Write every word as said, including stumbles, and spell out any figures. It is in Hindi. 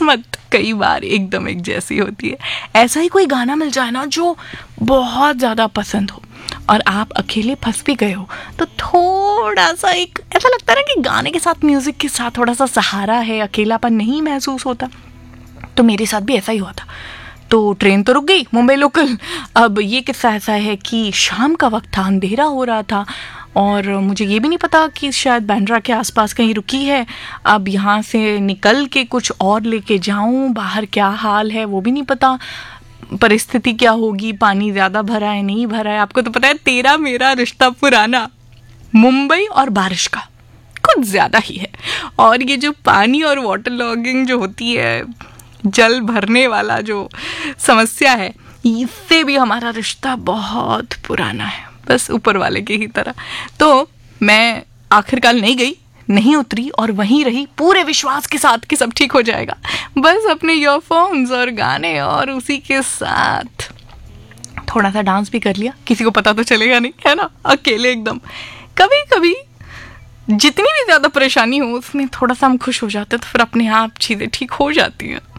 किस्मत कई बार एकदम एक जैसी होती है। ऐसा ही कोई गाना मिल जाए ना जो बहुत ज़्यादा पसंद हो और आप अकेले फंस भी गए हो, तो थोड़ा सा एक ऐसा लगता है ना कि गाने के साथ, म्यूज़िक के साथ थोड़ा सा सहारा है, अकेलापन नहीं महसूस होता। तो मेरे साथ भी ऐसा ही हुआ था। तो ट्रेन तो रुक गई, मुंबई लोकल। अब ये किस्सा ऐसा है कि शाम का वक्त था, अंधेरा हो रहा था और मुझे ये भी नहीं पता कि शायद बांद्रा के आसपास कहीं रुकी है। अब यहाँ से निकल के कुछ और लेके जाऊँ, बाहर क्या हाल है वो भी नहीं पता, परिस्थिति क्या होगी, पानी ज़्यादा भरा है नहीं भरा है। आपको तो पता है तेरा मेरा रिश्ता पुराना, मुंबई और बारिश का कुछ ज़्यादा ही है। और ये जो पानी और वाटर लॉगिंग जो होती है, जल भरने वाला जो समस्या है, इससे भी हमारा रिश्ता बहुत पुराना है, बस ऊपर वाले की ही तरह। तो मैं आखिरकार नहीं गई, नहीं उतरी और वहीं रही पूरे विश्वास के साथ कि सब ठीक हो जाएगा, बस अपने ईयरफोन्स और गाने और उसी के साथ थोड़ा सा डांस भी कर लिया। किसी को पता तो चलेगा नहीं, है ना, अकेले एकदम। कभी कभी जितनी भी ज़्यादा परेशानी हो उसमें थोड़ा सा हम खुश हो जाते हैं तो फिर अपने आप चीज़ें ठीक हो जाती हैं।